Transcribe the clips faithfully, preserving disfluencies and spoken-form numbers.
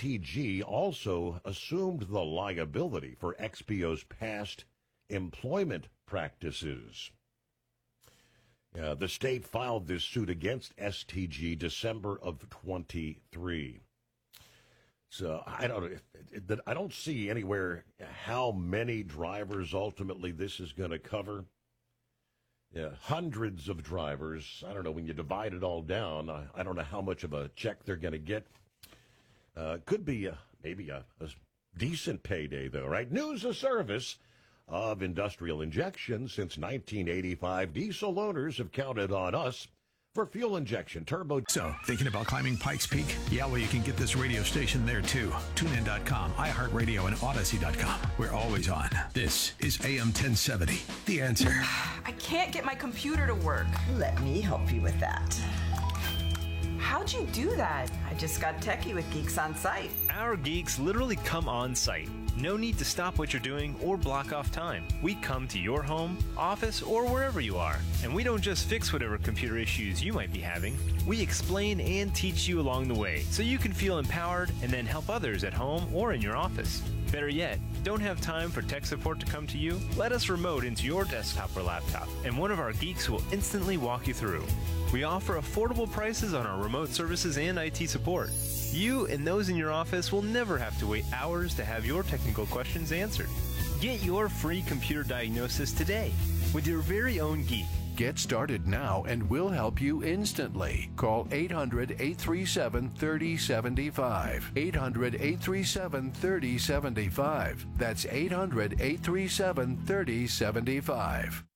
T G also assumed the liability for X P O's past employment practices. Uh, the state filed this suit against S T G December of twenty-three. So I don't, I don't see anywhere how many drivers ultimately this is going to cover. Yeah, hundreds of drivers. I don't know, when you divide it all down, I, I don't know how much of a check they're going to get. Uh, could be a, maybe a, a decent payday, though, right? News a service of industrial injection. Since nineteen eighty-five, diesel owners have counted on us for fuel injection, turbo. So, thinking about climbing Pikes Peak? Yeah, well, you can get this radio station there, too. TuneIn dot com, iHeartRadio, and Odyssey dot com. We're always on. This is A M ten seventy, The Answer. I can't get my computer to work. Let me help you with that. How'd you do that? I just got techie with Geeks on Site. Our geeks literally come on site. No need to stop what you're doing or block off time. We come to your home, office, or wherever you are. And we don't just fix whatever computer issues you might be having. We explain and teach you along the way so you can feel empowered and then help others at home or in your office. Better yet, don't have time for tech support to come to you? Let us remote into your desktop or laptop, and one of our geeks will instantly walk you through. We offer affordable prices on our remote services and I T support. You and those in your office will never have to wait hours to have your technical questions answered. Get your free computer diagnosis today with your very own geek. Get started now and we'll help you instantly. Call eight hundred, eight three seven, three oh seven five. eight hundred, eight three seven, three oh seven five. That's eight hundred, eight three seven, three oh seven five.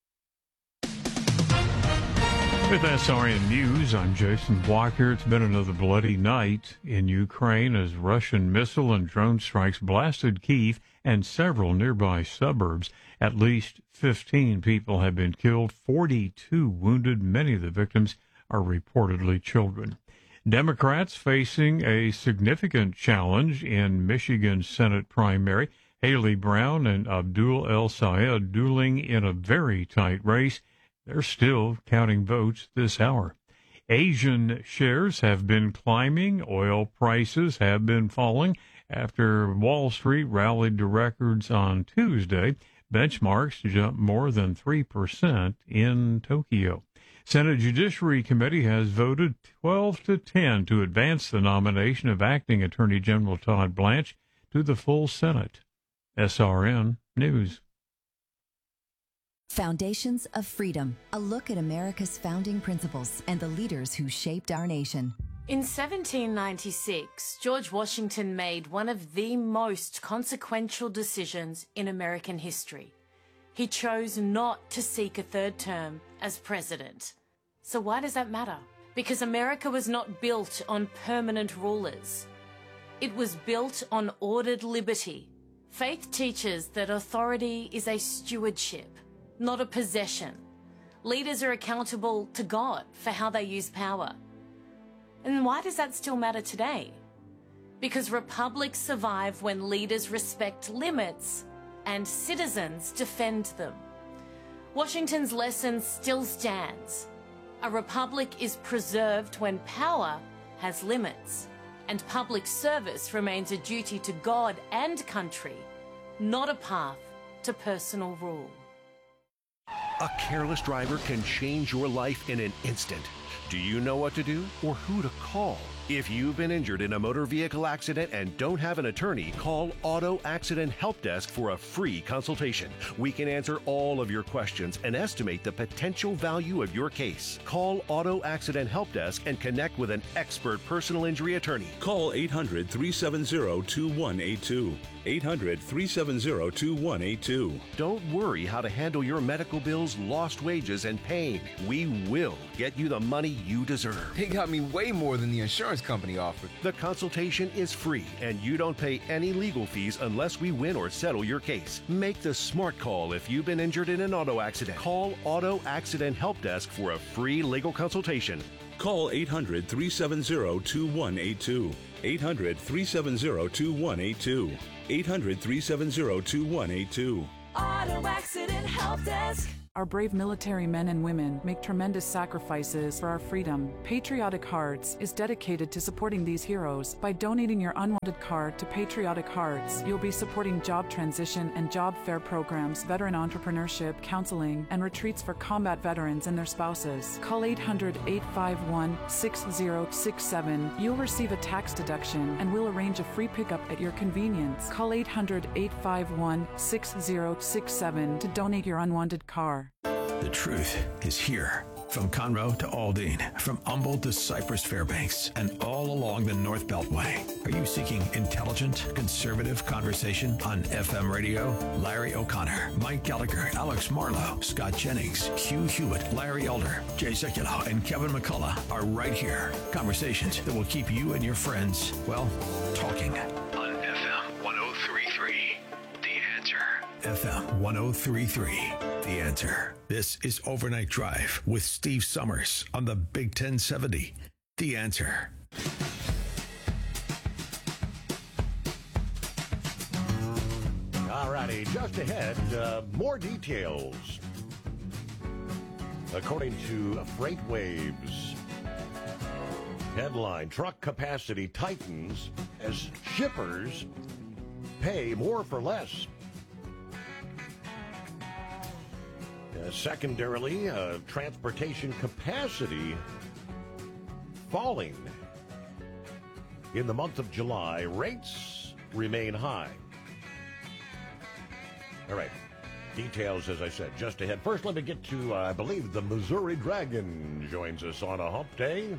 With S R N News, I'm Jason Blocker. It's been another bloody night in Ukraine as Russian missile and drone strikes blasted Kyiv and several nearby suburbs. At least fifteen people have been killed, forty-two wounded. Many of the victims are reportedly children. Democrats facing a significant challenge in Michigan Senate primary. Haley Brown and Abdul El Sayed dueling in a very tight race. They're still counting votes this hour. Asian shares have been climbing. Oil prices have been falling after Wall Street rallied to records on Tuesday. Benchmarks jumped more than three percent in Tokyo. Senate Judiciary Committee has voted twelve to ten to advance the nomination of Acting Attorney General Todd Blanche to the full Senate. S R N News. Foundations of Freedom, a look at America's founding principles and the leaders who shaped our nation. In seventeen ninety-six, George Washington made one of the most consequential decisions in American history. He chose not to seek a third term as president. So why does that matter? Because America was not built on permanent rulers. It was built on ordered liberty. Faith teaches that authority is a stewardship, not a possession. Leaders are accountable to God for how they use power. And why does that still matter today? Because republics survive when leaders respect limits and citizens defend them. Washington's lesson still stands. A republic is preserved when power has limits, and public service remains a duty to God and country, not a path to personal rule. A careless driver can change your life in an instant. Do you know what to do or who to call? If you've been injured in a motor vehicle accident and don't have an attorney, call Auto Accident Help Desk for a free consultation. We can answer all of your questions and estimate the potential value of your case. Call Auto Accident Help Desk and connect with an expert personal injury attorney. Call eight hundred, three seven zero, two one eight two. eight hundred, three seven zero, two one eight two. Don't worry how to handle your medical bills, lost wages, and pain. We will get you the money you deserve. They got me way more than the insurance company offered. The consultation is free, and you don't pay any legal fees unless we win or settle your case. Make the smart call if you've been injured in an auto accident. Call Auto Accident Help Desk for a free legal consultation. Call eight hundred, three seven zero, two one eight two. eight hundred, three seven zero, two one eight two. eight hundred, three seven zero, two one eight two. Auto Accident Help Desk. Our brave military men and women make tremendous sacrifices for our freedom. Patriotic Hearts is dedicated to supporting these heroes. By donating your unwanted card to Patriotic Hearts, you'll be supporting job transition and job fair programs, veteran entrepreneurship, counseling, and retreats for combat veterans and their spouses. Call eight hundred, eight five one, six zero six seven. You'll receive a tax deduction and we'll arrange a free pickup at your convenience. Call eight hundred, eight five one, six zero six seven to donate your unwanted car. The truth is here. From Conroe to Aldine, from Humboldt to Cypress Fairbanks, and all along the North Beltway. Are you seeking intelligent, conservative conversation on F M radio? Larry O'Connor, Mike Gallagher, Alex Marlowe, Scott Jennings, Hugh Hewitt, Larry Elder, Jay Sekulow, and Kevin McCullough are right here. Conversations that will keep you and your friends, well, talking. On F M one oh three point three, The Answer. F M one oh three point three, The Answer. This is Overnight Drive with Steve Summers on the Big ten seventy, The Answer. All righty, just ahead, uh, more details. According to FreightWaves, headline, truck capacity tightens as shippers pay more for less. Uh, secondarily, uh, transportation capacity falling. In the month of July, rates remain high. All right. Details, as I said, just ahead. First, let me get to, uh, I believe, the Missouri Dragon joins us on a hump day.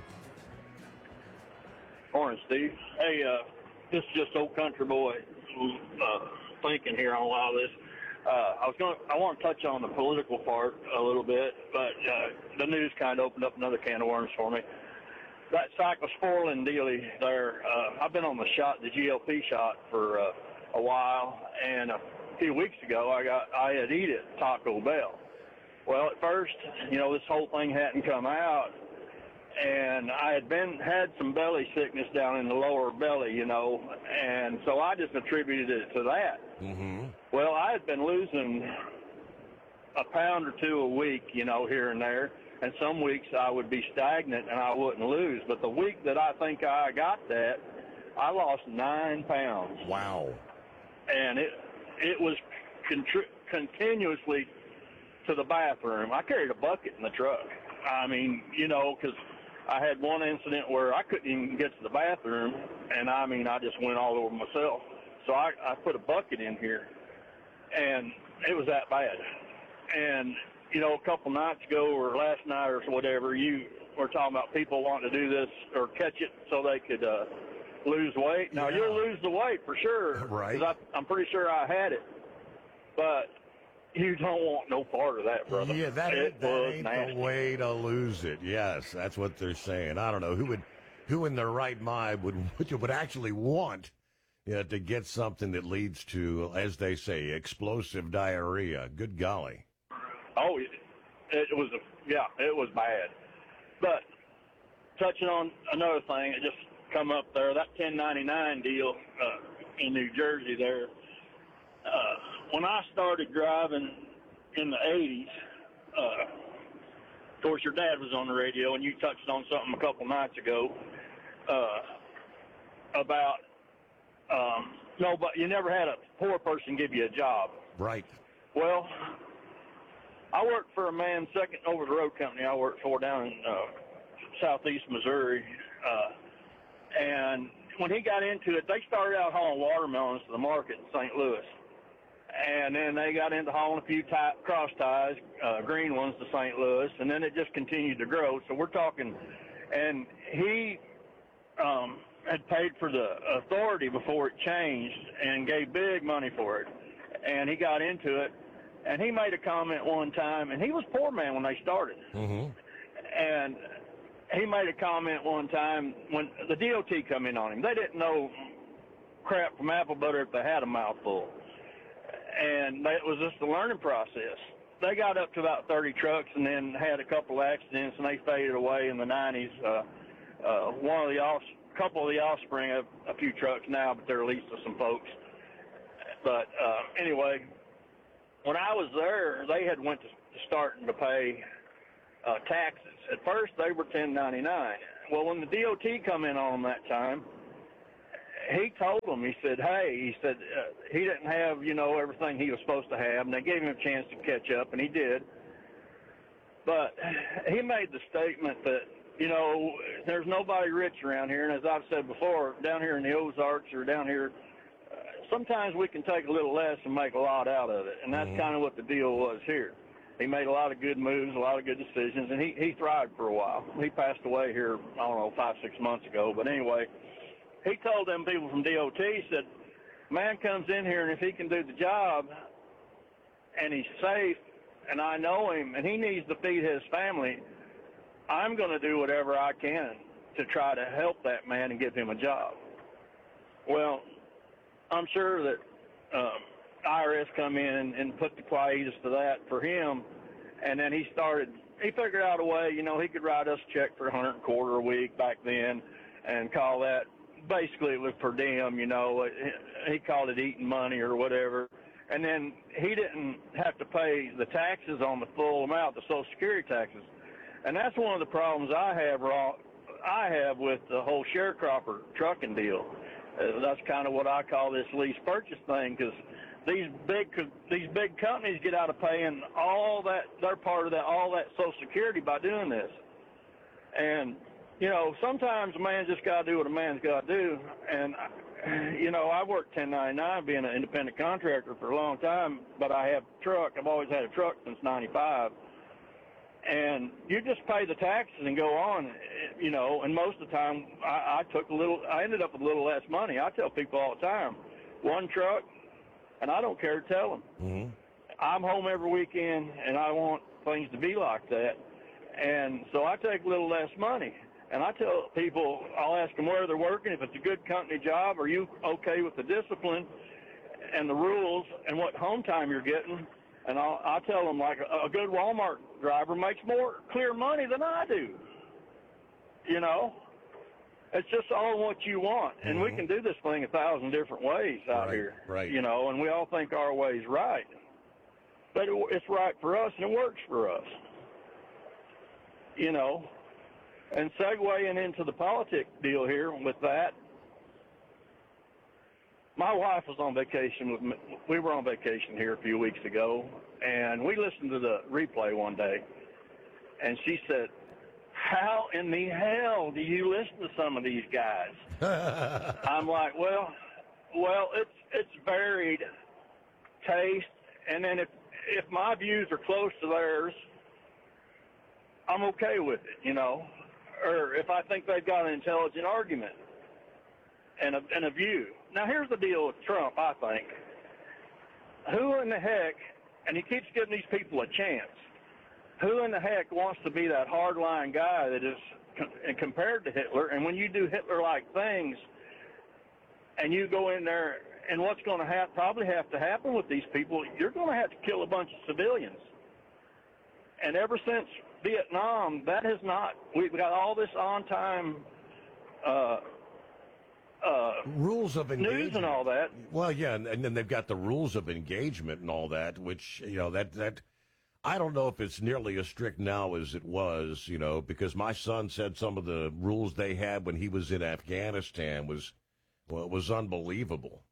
Morning, Steve. Hey, uh, this is just old country boy uh, thinking here on a lot of this. Uh, I was going. I want to touch on the political part a little bit, but uh, the news kind of opened up another can of worms for me. That cyclosporin dealie there. Uh, I've been on the shot, the G L P shot, for uh, a while, and a few weeks ago, I got I had eat it at Taco Bell. Well, at first, you know, this whole thing hadn't come out, and I had been had some belly sickness down in the lower belly, you know, and so I just attributed it to that. Mm-hmm. Well, I had been losing a pound or two a week, you know, here and there, and some weeks I would be stagnant and I wouldn't lose. But the week that I think I got that, I lost nine pounds. Wow. And it it was contri- continuously to the bathroom. I carried a bucket in the truck. I mean, you know, because I had one incident where I couldn't even get to the bathroom, and I mean, I just went all over myself. So I, I put a bucket in here, and it was that bad. And, you know, a couple nights ago or last night or whatever, you were talking about people wanting to do this or catch it so they could uh, lose weight. Now, yeah. You'll lose the weight for sure. Right. 'Cause I, I'm pretty sure I had it. But you don't want no part of that, brother. Yeah, that, it that was ain't nasty. the way to lose it. Yes, that's what they're saying. I don't know who would, who in their right mind would would actually want, you know, to get something that leads to, as they say, explosive diarrhea. Good golly. Oh, it, it was a yeah, it was bad. But touching on another thing, it just come up there, that ten ninety-nine deal uh, in New Jersey there. Uh, when I started driving in the eighties, uh, of course, your dad was on the radio, and you touched on something a couple nights ago uh, about um, no, but you never had a poor person give you a job. Right. Well, I worked for a man, second over-the-road company I worked for down in uh, southeast Missouri, uh, and when he got into it, they started out hauling watermelons to the market in Saint Louis. And then they got into hauling a few tie, cross ties, uh, green ones to Saint Louis, and then it just continued to grow. So we're talking, and he um, had paid for the authority before it changed and gave big money for it. And he got into it, and he made a comment one time, and he was a poor man when they started. Mm-hmm. And he made a comment one time when the D O T come in on him. They didn't know crap from apple butter if they had a mouthful. And it was just a learning process. They got up to about thirty trucks and then had a couple of accidents, and they faded away in the nineties. Uh, uh, one of the off, couple of the offspring have a few trucks now, but they're leased to some folks. But uh, anyway, when I was there, they had went to starting to pay uh, taxes. At first, they were ten ninety-nine. Well, when the D O T come in on them that time, he told them, he said, hey, he said uh, he didn't have, you know, everything he was supposed to have, and they gave him a chance to catch up, and he did. But he made the statement that, you know, there's nobody rich around here, and as I've said before, down here in the Ozarks or down here, uh, sometimes we can take a little less and make a lot out of it, and that's mm-hmm. kind of what the deal was here. He made a lot of good moves, a lot of good decisions, and he, he thrived for a while. He passed away here, I don't know, five, six months ago, but anyway, he told them people from D O T, he said, man comes in here, and if he can do the job and he's safe and I know him and he needs to feed his family, I'm going to do whatever I can to try to help that man and give him a job. Well, I'm sure that um, I R S come in and put the quietus to that for him, and then he started, he figured out a way, you know, he could write us a check for a hundred and a quarter a week back then and call that, basically it was per diem, you know, he called it eating money or whatever. And then he didn't have to pay the taxes on the full amount, the Social Security taxes. And that's one of the problems I have wrong, I have with the whole sharecropper trucking deal. Uh, that's kind of what I call this lease purchase thing, because these big these big companies get out of paying all that, they're part of that, all that Social Security by doing this. And you know, sometimes a man just got to do what a man's got to do. And, you know, I worked ten ninety-nine being an independent contractor for a long time, but I have a truck. I've always had a truck since ninety-five. And you just pay the taxes and go on, you know, and most of the time I, I took a little, I ended up with a little less money. I tell people all the time, one truck, and I don't care to tell them. Mm-hmm. I'm home every weekend, and I want things to be like that. And so I take a little less money. And I tell people, I'll ask them where they're working, if it's a good company job, are you okay with the discipline and the rules and what home time you're getting? And I'll, I'll tell them, like, a, a good Walmart driver makes more clear money than I do. You know? It's just all what you want. And mm-hmm. we can do this thing a thousand different ways out right, here. Right. You know, and we all think our way's right. But it, it's right for us, and it works for us. You know? And segueing into the politic deal here with that, my wife was on vacation with me. We were on vacation here a few weeks ago, and we listened to the replay one day, and she said, how in the hell do you listen to some of these guys? I'm like, well, well, it's it's varied taste, and then if if my views are close to theirs, I'm okay with it, you know. Or if I think they've got an intelligent argument and a, and a view. Now, here's the deal with Trump, I think. Who in the heck, and he keeps giving these people a chance, who in the heck wants to be that hardline guy that is com- compared to Hitler? And when you do Hitler-like things and you go in there, and what's going to ha- probably have to happen with these people, you're going to have to kill a bunch of civilians. And ever since Vietnam, that has not, we've got all this on-time uh, uh, rules of engagement. News and all that. Well, yeah, and, and then they've got the rules of engagement and all that, which, you know, that, that, I don't know if it's nearly as strict now as it was, you know, because my son said some of the rules they had when he was in Afghanistan was, well, it was unbelievable.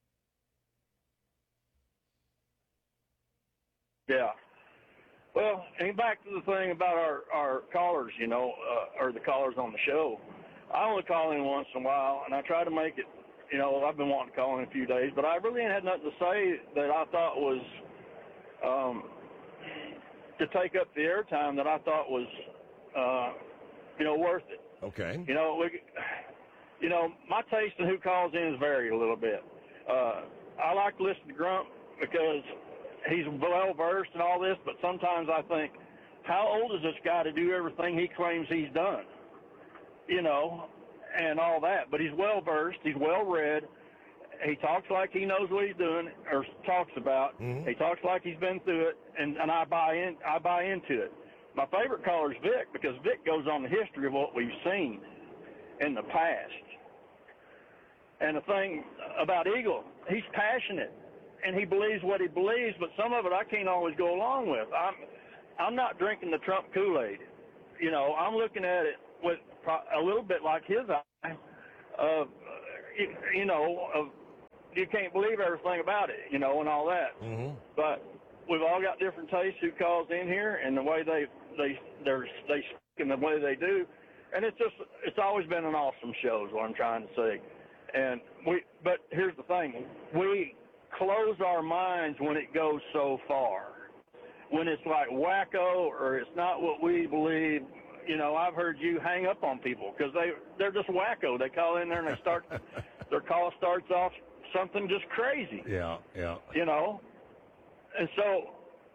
Yeah. Well, and back to the thing about our, our callers, you know, uh, or the callers on the show. I only call in once in a while, and I try to make it, you know, I've been wanting to call in a few days, but I really ain't had nothing to say that I thought was, um, to take up the airtime that I thought was, uh, you know, worth it. Okay. You know, we, you know, my taste in who calls in is varied a little bit. Uh, I like to listen to Grump because he's well versed in all this, but sometimes I think, how old is this guy to do everything he claims he's done? You know, and all that. But he's well versed. He's well read. He talks like he knows what he's doing, or talks about. Mm-hmm. He talks like he's been through it, and, and I buy in. I buy into it. My favorite caller is Vic, because Vic goes on the history of what we've seen in the past. And the thing about Eagle, he's passionate, and he believes what he believes, but some of it I can't always go along with. I'm, I'm not drinking the Trump Kool-Aid. You know, I'm looking at it with a little bit like his eye of, you, you know, of you can't believe everything about it, you know, and all that. Mm-hmm. But we've all got different tastes who calls in here and the way they they they're, they speak and the way they do, and it's just it's always been an awesome show is what I'm trying to say. And we, but here's the thing: we close our minds when it goes so far. When it's like wacko or it's not what we believe. You know, I've heard you hang up on people because they they're just wacko. They call in there and they start their call starts off something just crazy. Yeah, yeah. You know, and so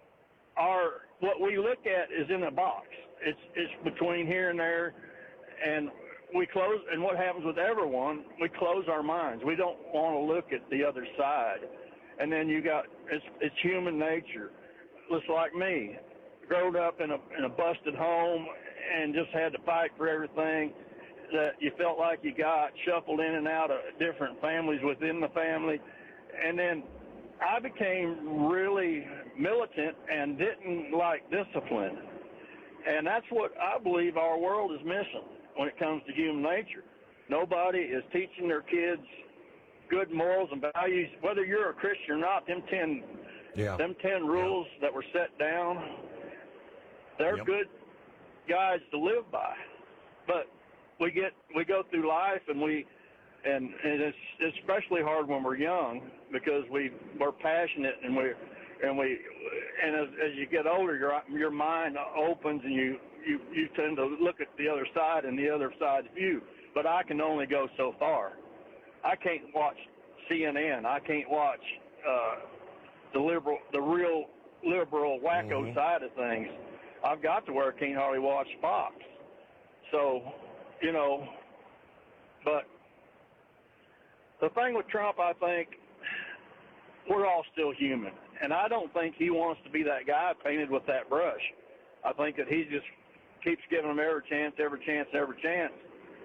our what we look at is in a box. It's it's between here and there, and we close. And what happens with everyone? We close our minds. We don't want to look at the other side. And then you got it's it's human nature. Just like me, growing up in a in a busted home and just had to fight for everything that you felt like you got, shuffled in and out of different families within the family. And then I became really militant and didn't like discipline. And that's what I believe our world is missing when it comes to human nature. Nobody is teaching their kids good morals and values, whether you're a Christian or not. Them ten, yeah. them ten rules yeah. that were set down, they're yep. good guides to live by. But we get we go through life and we and, and it's especially hard when we're young because we we're passionate and we and we and as, as you get older your your mind opens and you, you you tend to look at the other side and the other side's view. But I can only go so far. I can't watch C N N. I can't watch uh, the liberal the real liberal wacko mm-hmm. side of things. I've got to where I can't hardly watch Fox. So, you know, but the thing with Trump, I think, we're all still human. And I don't think he wants to be that guy painted with that brush. I think that he just keeps giving them every chance, every chance, every chance.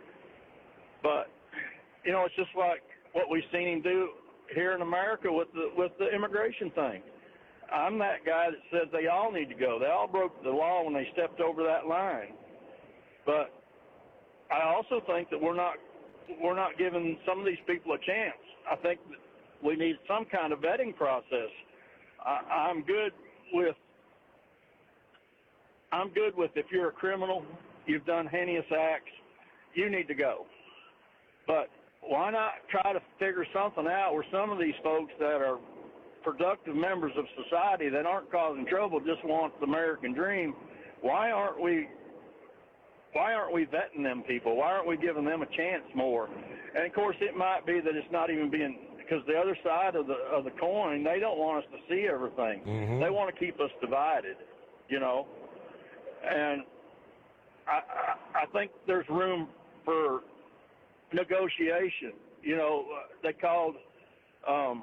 But, you know, it's just like what we've seen him do here in America with the with the immigration thing. I'm that guy that says they all need to go. They all broke the law when they stepped over that line. But I also think that we're not we're not giving some of these people a chance. I think that we need some kind of vetting process. I, I'm good with I'm good with if you're a criminal, you've done heinous acts, you need to go. But why not try to figure something out where some of these folks that are productive members of society that aren't causing trouble just want the American dream? Why aren't we why aren't we vetting them people? Why aren't we giving them a chance more? And of course it might be that it's not even being because the other side of the of the coin, they don't want us to see everything. Mm-hmm. They want to keep us divided, you know. And I, I I think there's room for negotiation. You know, they called um,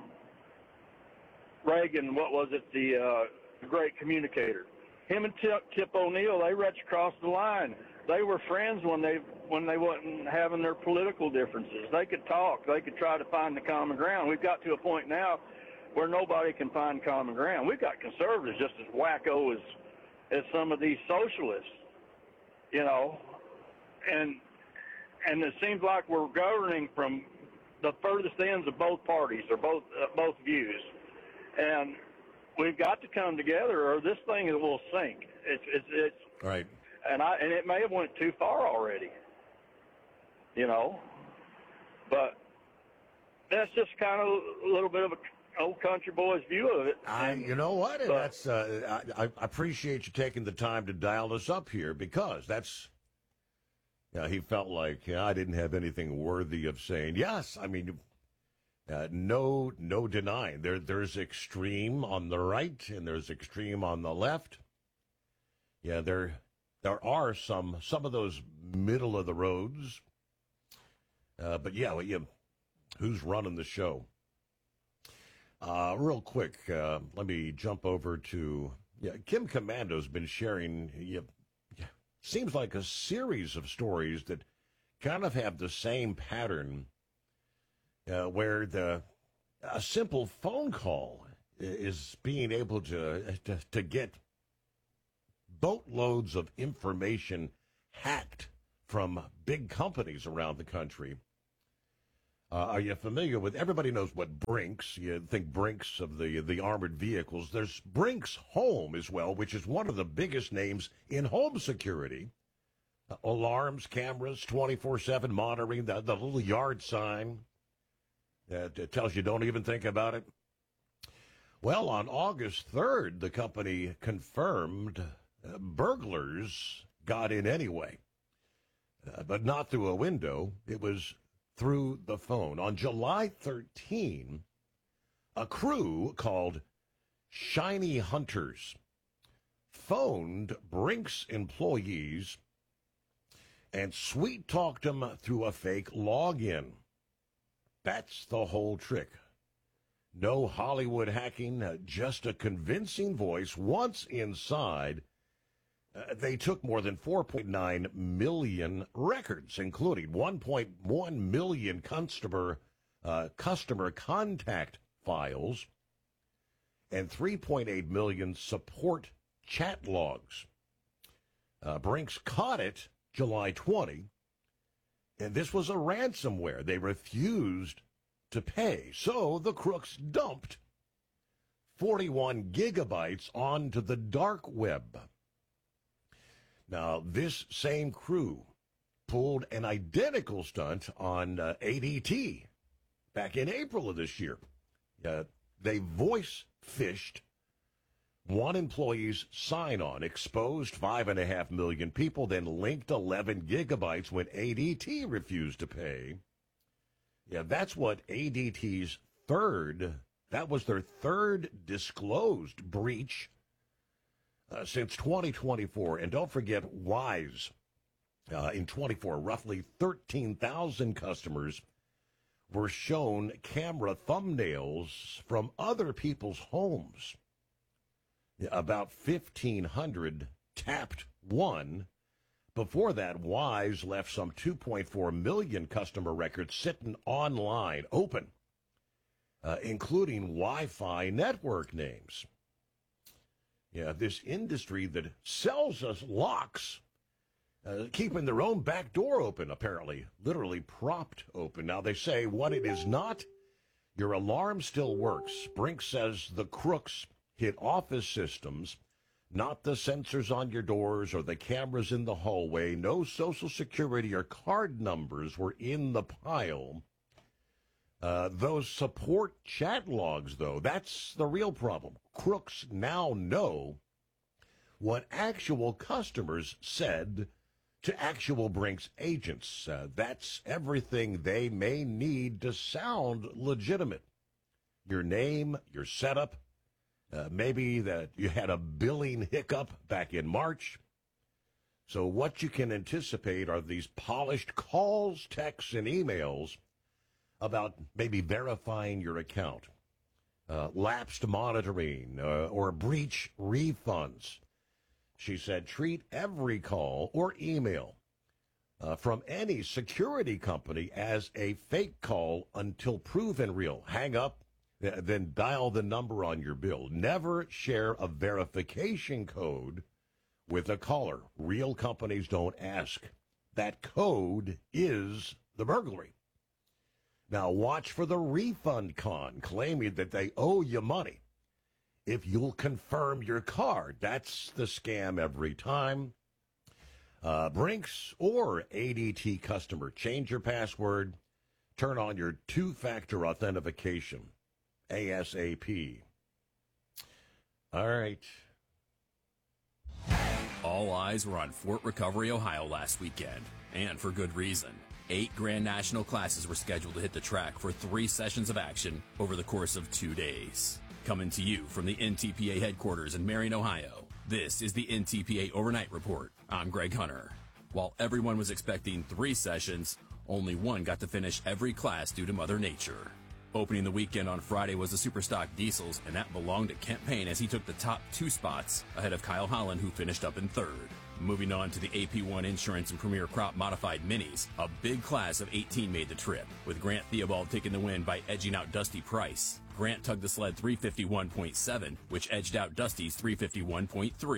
Reagan, what was it, the uh, great communicator. Him and Tip, Tip O'Neill, they reached across the line. They were friends when they when they wasn't having their political differences. They could talk. They could try to find the common ground. We've got to a point now where nobody can find common ground. We've got conservatives just as wacko as as some of these socialists, you know, and and it seems like we're governing from the furthest ends of both parties or both uh, both views, and we've got to come together, or this thing will sink. It's it's it's right, and I and it may have went too far already, you know, but that's just kind of a little bit of a old country boy's view of it. I, you know what? But, that's uh, I, I appreciate you taking the time to dial us up here because that's. Yeah, he felt like yeah, I didn't have anything worthy of saying. Yes, I mean, uh, no, no denying. There, there's extreme on the right and there's extreme on the left. Yeah, there, there are some some of those middle of the roads. Uh, but yeah, well, you, who's running the show? Uh, real quick, uh, let me jump over to yeah. Kim Commando's been sharing. Yeah, seems like a series of stories that kind of have the same pattern, uh, where the a simple phone call is being able to to, to get boatloads of information hacked from big companies around the country. Uh, are you familiar with, everybody knows what Brinks, you think Brinks of the, the armored vehicles. There's Brinks Home as well, which is one of the biggest names in home security. Uh, alarms, cameras, twenty-four seven monitoring, the, the little yard sign that uh, tells you don't even think about it. Well, on August third, the company confirmed uh, burglars got in anyway, uh, but not through a window. It was through the phone. On July thirteenth, a crew called Shiny Hunters phoned Brinks employees and sweet-talked them through a fake login. That's the whole trick. No Hollywood hacking, uh, just a convincing voice. Once inside, uh, they took more than four point nine million records, including one point one million customer, uh, customer contact files and three point eight million support chat logs. Uh, Brinks caught it July twentieth, and this was a ransomware. They refused to pay. So the crooks dumped forty-one gigabytes onto the dark web. Now, this same crew pulled an identical stunt on uh, A D T back in April of this year. Uh, they voice phished one employee's sign-on, exposed five and a half million people, then linked eleven gigabytes when A D T refused to pay. Yeah, that's what A D T's third, that was their third disclosed breach uh, since twenty twenty-four. And don't forget Wise. Uh, in twenty-four, roughly thirteen thousand customers were shown camera thumbnails from other people's homes. Yeah, about fifteen hundred tapped one. Before that, Wise left some two point four million customer records sitting online, open, uh, including Wi-Fi network names. Yeah, this industry that sells us locks, uh, keeping their own back door open, apparently, literally propped open. Now, they say what it is not, your alarm still works. Brinks says the crooks hit office systems, not the sensors on your doors or the cameras in the hallway. No Social Security or card numbers were in the pile. Uh, those support chat logs, though, that's the real problem. Crooks now know what actual customers said to actual Brinks agents. Uh, that's everything they may need to sound legitimate. Your name, your setup, Uh, maybe that you had a billing hiccup back in March. So what you can anticipate are these polished calls, texts, and emails about maybe verifying your account, uh, lapsed monitoring, uh, or breach refunds. She said treat every call or email uh, from any security company as a fake call until proven real. Hang up. Then dial the number on your bill. Never share a verification code with a caller. Real companies don't ask. That code is the burglary. Now watch for the refund con, claiming that they owe you money if you'll confirm your card. That's the scam every time. Uh, Brinks or A D T customer, change your password, turn on your two-factor authentication ASAP. All right. All eyes were on Fort Recovery, Ohio last weekend, and for good reason. Eight Grand National classes were scheduled to hit the track for three sessions of action over the course of two days. Coming to you from the N T P A headquarters in Marion, Ohio, this is the N T P A Overnight Report. I'm Greg Hunter. While everyone was expecting three sessions, only one got to finish every class due to Mother Nature. Opening the weekend on Friday was the Superstock Diesels, and that belonged to Kent Payne as he took the top two spots ahead of Kyle Holland, who finished up in third. Moving on to the A P one Insurance and Premier Crop Modified Minis, a big class of eighteen made the trip, with Grant Theobald taking the win by edging out Dusty Price. Grant tugged the sled three fifty-one point seven, which edged out Dusty's three fifty-one point three.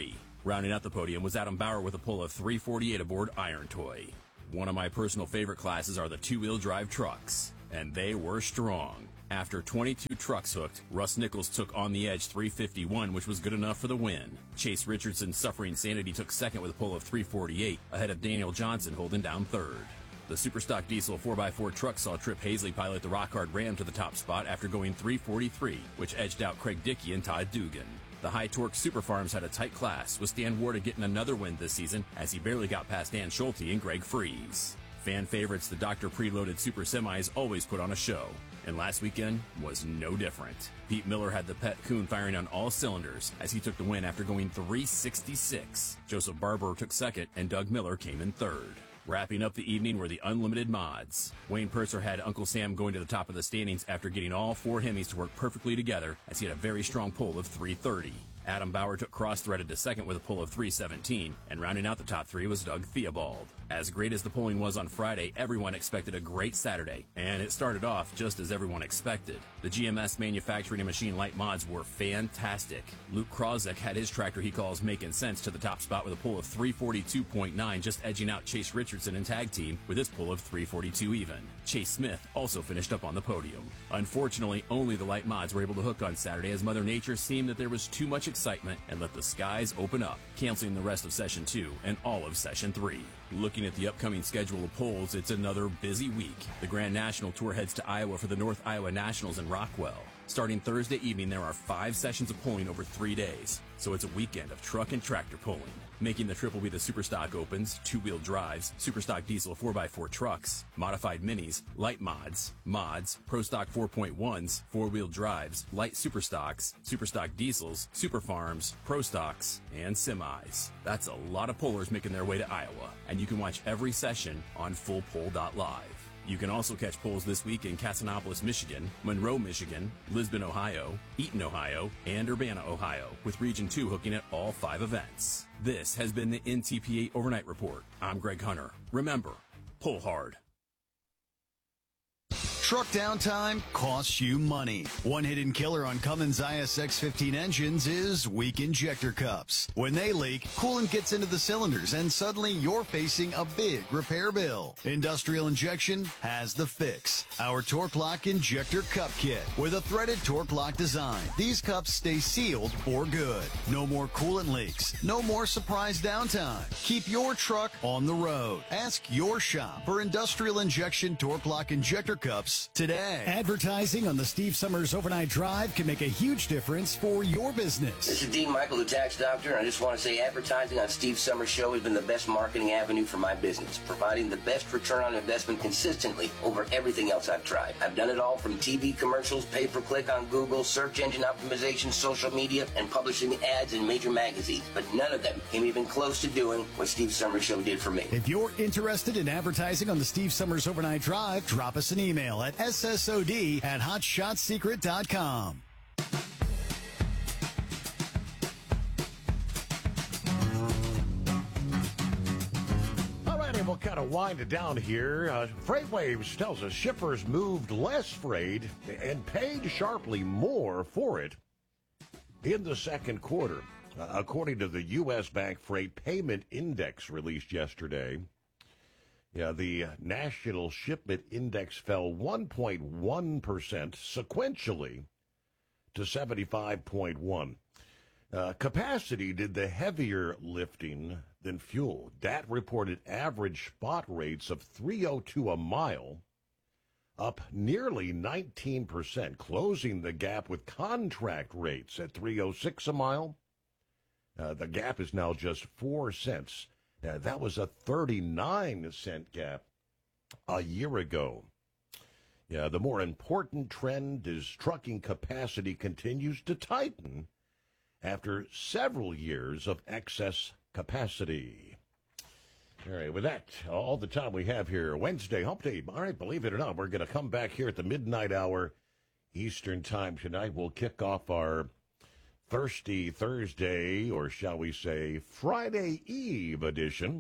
Rounding out the podium was Adam Bauer with a pull of three forty-eight aboard Iron Toy. One of my personal favorite classes are the two-wheel drive trucks, and they were strong. After twenty-two trucks hooked, Russ Nichols took On the Edge three fifty-one, which was good enough for the win. Chase Richardson, Suffering Sanity, took second with a pull of three forty-eight, ahead of Daniel Johnson holding down third. The Superstock Diesel four by four truck saw Trip Hazley pilot the Rock Hard Ram to the top spot after going three forty-three, which edged out Craig Dickey and Todd Dugan. The High Torque Super Farms had a tight class, with Stan Warda getting another win this season as he barely got past Dan Schulte and Greg Freeze. Fan favorites, the Doctor Preloaded Super Semis, always put on a show, and last weekend was no different. Pete Miller had the Pet Coon firing on all cylinders as he took the win after going three sixty-six. Joseph Barber took second, and Doug Miller came in third. Wrapping up the evening were the Unlimited Mods. Wayne Purser had Uncle Sam going to the top of the standings after getting all four Hemis to work perfectly together as he had a very strong pull of three thirty. Adam Bauer took cross-threaded to second with a pull of three seventeen, and rounding out the top three was Doug Theobald. As great as the polling was on Friday, everyone expected a great Saturday, and it started off just as everyone expected. The G M S Manufacturing and Machine Light mods were fantastic. Luke Krozek had his tractor he calls Making Sense to the top spot with a pull of three forty-two point nine, just edging out Chase Richardson and Tag Team with his pull of three forty-two even. Chase Smith also finished up on the podium. Unfortunately, only the light mods were able to hook on Saturday as Mother Nature seemed that there was too much excitement and let the skies open up, canceling the rest of Session two and all of Session three. Looking at the upcoming schedule of polls, it's another busy week. The Grand National Tour heads to Iowa for the North Iowa Nationals in Rockwell. Starting Thursday evening, there are five sessions of polling over three days, so it's a weekend of truck and tractor polling. Making the trip will be the Superstock Opens, two-wheel drives, Superstock Diesel four by four trucks, modified minis, light mods, mods, Pro Stock four point ones, four-wheel drives, light Superstocks, Superstock Diesels, Super Farms, Pro Stocks, and semis. That's a lot of pollers making their way to Iowa, and you can watch every session on full poll dot live. You can also catch polls this week in Cassonopolis, Michigan, Monroe, Michigan, Lisbon, Ohio, Eaton, Ohio, and Urbana, Ohio, with Region two hooking at all five events. This has been the N T P A Overnight Report. I'm Greg Hunter. Remember, pull hard. Truck downtime costs you money. One hidden killer on Cummins I S X fifteen engines is weak injector cups. When they leak, coolant gets into the cylinders and suddenly you're facing a big repair bill. Industrial Injection has the fix. Our Torque Lock Injector Cup Kit with a threaded Torque Lock design. These cups stay sealed for good. No more coolant leaks. No more surprise downtime. Keep your truck on the road. Ask your shop for Industrial Injection Torque Lock Injector Cups today. Advertising on the Steve Summers Overnight Drive can make a huge difference for your business. This is Dean Michael, the tax doctor, and I just want to say advertising on Steve Summers' show has been the best marketing avenue for my business, providing the best return on investment consistently over everything else I've tried. I've done it all from T V commercials, pay-per-click on Google, search engine optimization, social media, and publishing ads in major magazines, but none of them came even close to doing what Steve Summers' show did for me. If you're interested in advertising on the Steve Summers Overnight Drive, drop us an email at S S O D at hot shot secret dot com. All right, and we'll kind of wind it down here. Uh, FreightWaves tells us shippers moved less freight and paid sharply more for it in the second quarter. Uh, according to the U S Bank Freight Payment Index released yesterday, Yeah, the National Shipment Index fell one point one percent sequentially to seventy-five point one. Uh, capacity did the heavier lifting than fuel. That reported average spot rates of three oh two a mile, up nearly nineteen percent, closing the gap with contract rates at three oh six a mile. Uh, the gap is now just four cents. Uh, that was a thirty-nine cent gap a year ago. Yeah, the more important trend is trucking capacity continues to tighten after several years of excess capacity. All right, with that, all the time we have here, Wednesday, hump day. All right, believe it or not, we're going to come back here at the midnight hour Eastern time tonight. We'll kick off our Thirsty Thursday, or shall we say Friday Eve edition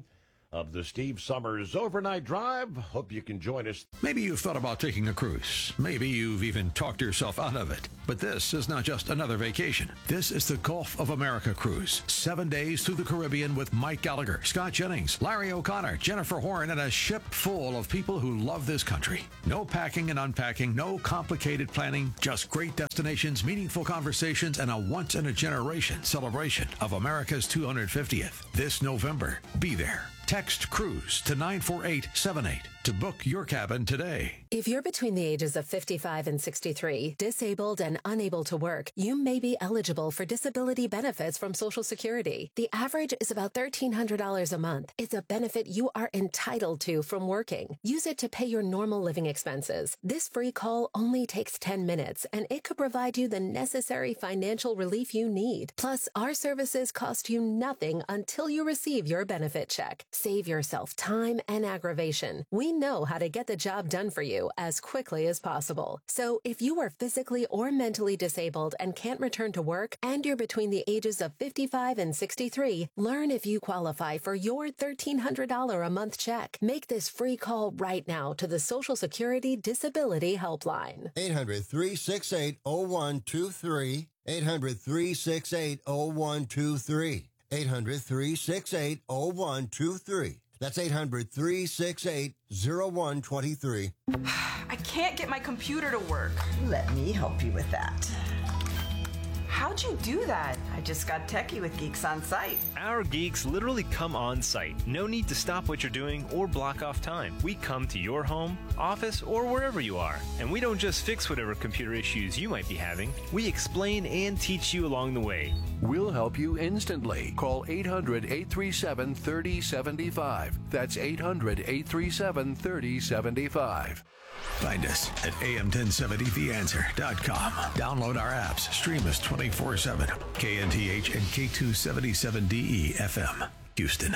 of the Steve Summers Overnight Drive. Hope you can join us. Maybe you've thought about taking a cruise. Maybe you've even talked yourself out of it. But this is not just another vacation. This is the Gulf of America cruise. Seven days through the Caribbean with Mike Gallagher, Scott Jennings, Larry O'Connor, Jennifer Horn, and a ship full of people who love this country. No packing and unpacking, no complicated planning, just great destinations, meaningful conversations, and a once-in-a-generation celebration of America's two hundred fiftieth. This November, be there. Text CRUISE to nine four eight seven eight to book your cabin today. If you're between the ages of fifty-five and sixty-three, disabled and unable to work, you may be eligible for disability benefits from Social Security. The average is about thirteen hundred dollars a month. It's a benefit you are entitled to from working. Use it to pay your normal living expenses. This free call only takes ten minutes, and it could provide you the necessary financial relief you need. Plus, our services cost you nothing until you receive your benefit check. Save yourself time and aggravation. We know how to get the job done for you as quickly as possible. So if you are physically or mentally disabled and can't return to work, and you're between the ages of fifty-five and sixty-three, learn if you qualify for your thirteen hundred dollars a month check. Make this free call right now to the Social Security Disability Helpline. eight hundred, three six eight, oh one two three. eight hundred, three six eight, oh one two three. eight hundred, three six eight, oh one two three. That's eight hundred, three six eight, oh one two three. I can't get my computer to work. Let me help you with that. How'd you do that? I just got techie with Geeks on Site. Our geeks literally come on site. No need to stop what you're doing or block off time. We come to your home, office, or wherever you are. And we don't just fix whatever computer issues you might be having. We explain and teach you along the way. We'll help you instantly. Call eight hundred, eight three seven, three oh seven five. That's eight hundred, eight three seven, three oh seven five. Find us at A M ten seventy the answer dot com. Download our apps. Stream us twenty-four seven. K N T H and K two seventy-seven D E F M, Houston.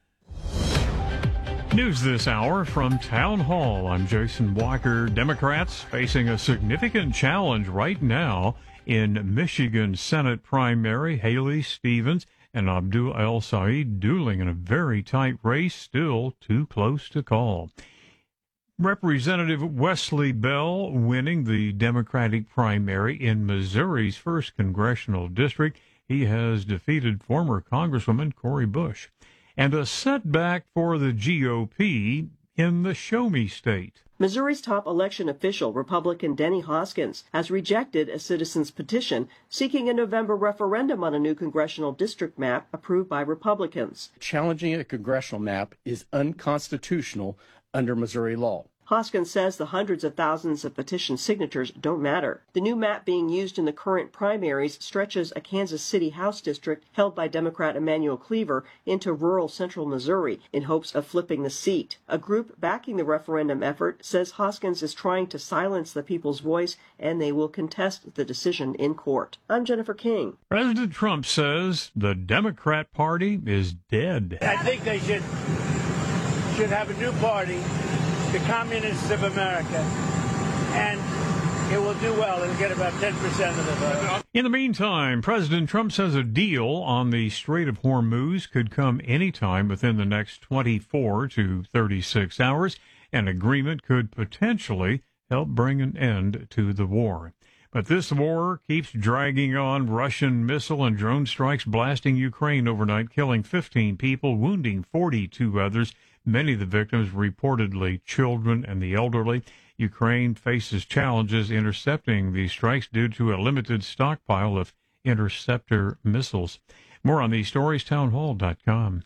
News this hour from Town Hall. I'm Jason Walker. Democrats facing a significant challenge right now in Michigan Senate primary. Haley Stevens and Abdul El Said dueling in a very tight race, still too close to call. Representative Wesley Bell winning the Democratic primary in Missouri's first congressional district. He has defeated former Congresswoman Cori Bush. And a setback for the G O P in the Show Me State. Missouri's top election official, Republican Denny Hoskins, has rejected a citizen's petition seeking a November referendum on a new congressional district map approved by Republicans. Challenging a congressional map is unconstitutional under Missouri law. Hoskins says the hundreds of thousands of petition signatures don't matter. The new map being used in the current primaries stretches a Kansas City House district held by Democrat Emanuel Cleaver into rural central Missouri in hopes of flipping the seat. A group backing the referendum effort says Hoskins is trying to silence the people's voice and they will contest the decision in court. I'm Jennifer King. President Trump says the Democrat Party is dead. I think they should should have a new party, the Communists of America, and it will do well. It'll get about ten percent of the vote. In the meantime, President Trump says a deal on the Strait of Hormuz could come anytime within the next twenty-four to thirty-six hours. An agreement could potentially help bring an end to the war. But this war keeps dragging on. Russian missile and drone strikes blasting Ukraine overnight, killing fifteen people, wounding forty-two others. Many of the victims reportedly children and the elderly. Ukraine faces challenges intercepting these strikes due to a limited stockpile of interceptor missiles. More on these stories, town hall dot com.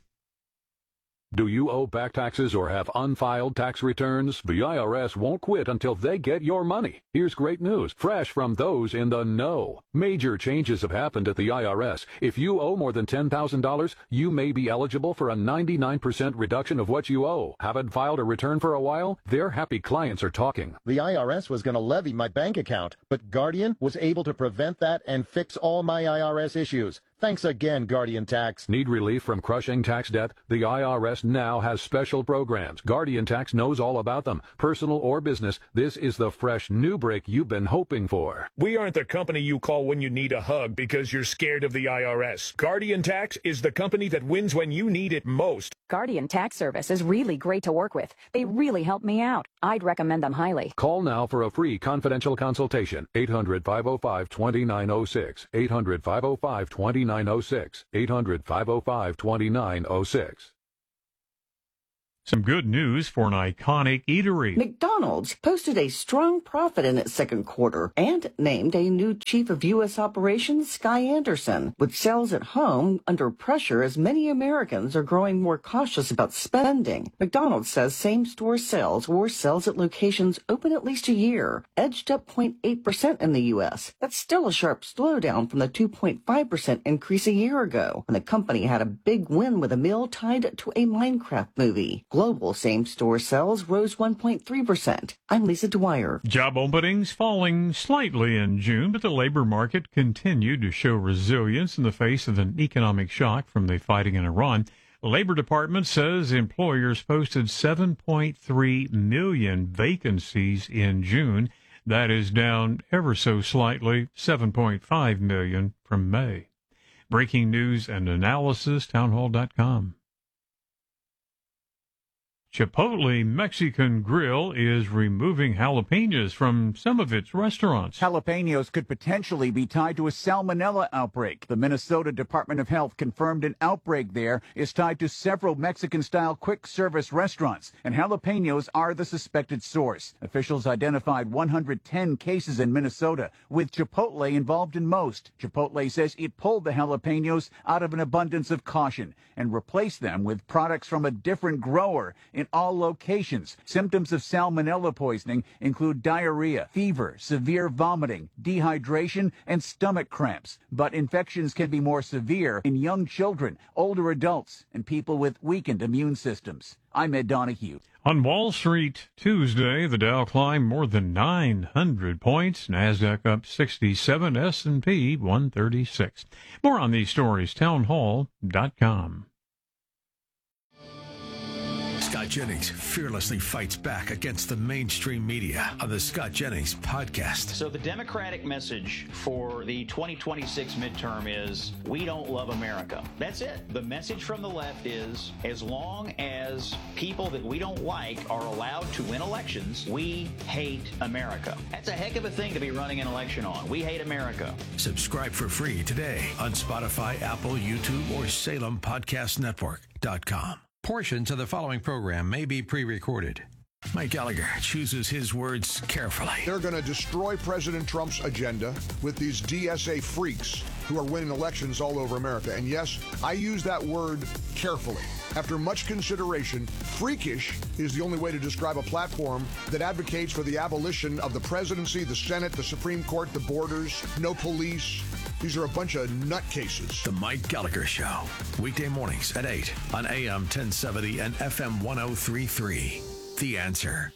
Do you owe back taxes or have unfiled tax returns? The I R S won't quit until they get your money. Here's great news, fresh from those in the know. Major changes have happened at the I R S. If you owe more than ten thousand dollars, you may be eligible for a ninety-nine percent reduction of what you owe. Haven't filed a return for a while? Their happy clients are talking. The I R S was going to levy my bank account, but Guardian was able to prevent that and fix all my I R S issues. Thanks again, Guardian Tax. Need relief from crushing tax debt? The I R S now has special programs. Guardian Tax knows all about them. Personal or business, this is the fresh new break you've been hoping for. We aren't the company you call when you need a hug because you're scared of the I R S. Guardian Tax is the company that wins when you need it most. Guardian Tax Service is really great to work with. They really helped me out. I'd recommend them highly. Call now for a free confidential consultation. eight hundred, five oh five, two nine oh six. eight hundred, five oh five, two nine oh six. eight hundred, five oh five, two nine oh six. Some good news for an iconic eatery. McDonald's posted a strong profit in its second quarter and named a new chief of U S operations, Sky Anderson. With sales at home under pressure as many Americans are growing more cautious about spending, McDonald's says same-store sales or sales at locations open at least a year edged up zero point eight percent in the U S. That's still a sharp slowdown from the two point five percent increase a year ago when the company had a big win with a meal tied to a Minecraft movie. Global same-store sales rose one point three percent. I'm Lisa Dwyer. Job openings falling slightly in June, but the labor market continued to show resilience in the face of an economic shock from the fighting in Iran. The Labor Department says employers posted seven point three million vacancies in June. That is down ever so slightly, seven point five million from May. Breaking news and analysis, townhall dot com. Chipotle Mexican Grill is removing jalapenos from some of its restaurants. Jalapenos could potentially be tied to a salmonella outbreak. The Minnesota Department of Health confirmed an outbreak there is tied to several Mexican-style quick-service restaurants, and jalapenos are the suspected source. Officials identified one hundred ten cases in Minnesota, with Chipotle involved in most. Chipotle says it pulled the jalapenos out of an abundance of caution and replaced them with products from a different grower in all locations. Symptoms of salmonella poisoning include diarrhea, fever, severe vomiting, dehydration, and stomach cramps. But infections can be more severe in young children, older adults, and people with weakened immune systems. I'm Ed Donahue. On Wall Street Tuesday, the Dow climbed more than nine hundred points, NASDAQ up sixty-seven, S and P one thirty-six. More on these stories, townhall dot com. Scott Jennings fearlessly fights back against the mainstream media on the Scott Jennings podcast. So the Democratic message for the twenty twenty-six midterm is, we don't love America. That's it. The message from the left is, as long as people that we don't like are allowed to win elections, we hate America. That's a heck of a thing to be running an election on. We hate America. Subscribe for free today on Spotify, Apple, YouTube, or Salem Podcast Network dot com. Portions of the following program may be pre-recorded. Mike Gallagher chooses his words carefully. They're going to destroy President Trump's agenda with these D S A freaks who are winning elections all over America. And yes, I use that word carefully. After much consideration, freakish is the only way to describe a platform that advocates for the abolition of the presidency, the Senate, the Supreme Court, the borders, no police. These are a bunch of nutcases. The Mike Gallagher Show, weekday mornings at eight on A M ten seventy and F M one oh three point three. The Answer.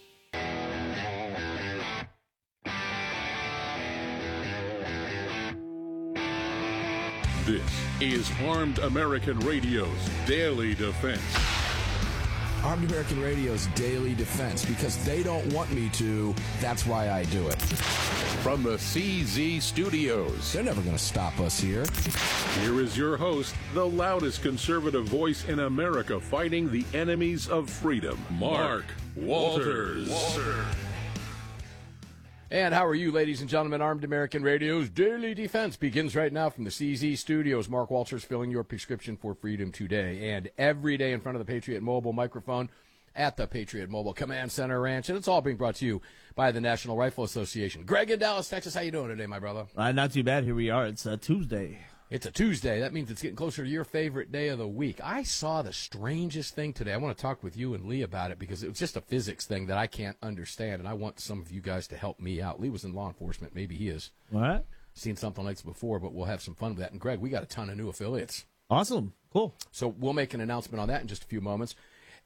This is Armed American Radio's Daily Defense. Armed American Radio's Daily Defense, because they don't want me to, that's why I do it. From the C Z Studios. They're never going to stop us here. Here is your host, the loudest conservative voice in America fighting the enemies of freedom, Mark Walters. Walter. And how are you, ladies and gentlemen? Armed American Radio's Daily Defense begins right now from the C Z Studios. Mark Walters filling your prescription for freedom today and every day in front of the Patriot Mobile microphone at the Patriot Mobile Command Center Ranch. And it's all being brought to you by the National Rifle Association. Greg in Dallas, Texas, how you doing today, my brother? Uh, not too bad. Here we are. It's a Tuesday. It's a Tuesday. That means it's getting closer to your favorite day of the week. I saw the strangest thing today. I want to talk with you and Lee about it because it was just a physics thing that I can't understand, and I want some of you guys to help me out. Lee was in law enforcement. Maybe he is. What? Seen something like this before, but we'll have some fun with that. And, Greg, we got a ton of new affiliates. Awesome. Cool. So we'll make an announcement on that in just a few moments.